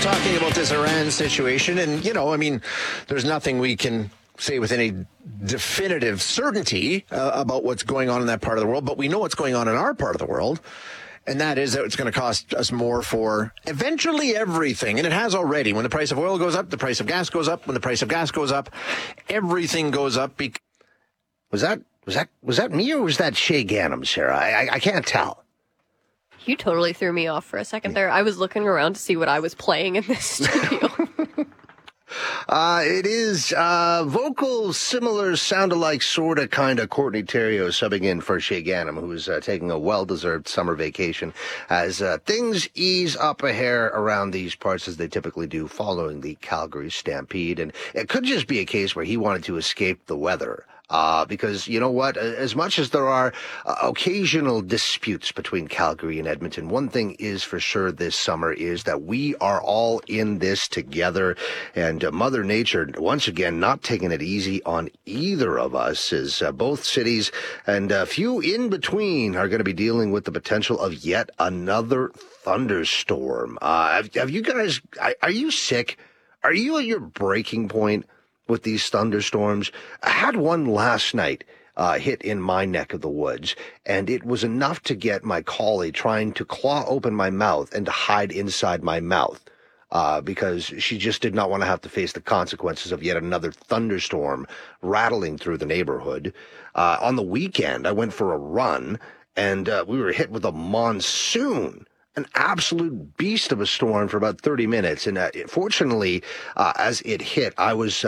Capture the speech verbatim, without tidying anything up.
talking about this Iran situation, and, you know, I mean, there's nothing we can say with any definitive certainty uh, about what's going on in that part of the world, but we know what's going on in our part of the world, and that is that it's going to cost us more for eventually everything, and it has already. When the price of oil goes up, the price of gas goes up. When the price of gas goes up, everything goes up. Because was that was that was that me or was that Shay Ganem, Sarah? I, I I can't tell. You totally threw me off for a second there. I was looking around to see what I was playing in this studio. uh, it is uh, vocal, similar, sound-alike, sort of, kind of Courtney Theriault subbing in for Shay Ganem, who's uh, taking a well-deserved summer vacation as uh, things ease up a hair around these parts as they typically do following the Calgary Stampede. And it could just be a case where he wanted to escape the weather. Uh, because, you know what, as much as there are uh, occasional disputes between Calgary and Edmonton, one thing is for sure this summer is that we are all in this together. And uh, Mother Nature, once again, not taking it easy on either of us, as uh, both cities and a few in between are going to be dealing with the potential of yet another thunderstorm. Uh, have, have you guys, are you sick? Are you at your breaking point with these thunderstorms? I had one last night uh, hit in my neck of the woods, and it was enough to get my collie trying to claw open my mouth and to hide inside my mouth uh, because she just did not want to have to face the consequences of yet another thunderstorm rattling through the neighborhood. Uh, on the weekend, I went for a run, and uh, we were hit with a monsoon. An absolute beast of a storm for about thirty minutes. And uh, fortunately, uh, as it hit, I was